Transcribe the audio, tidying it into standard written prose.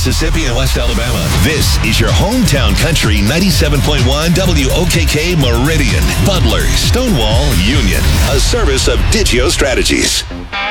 Mississippi, and West Alabama. This is your hometown country 97.1 WOKK Meridian, Butler, Stonewall, Union. A service of Digio Strategies.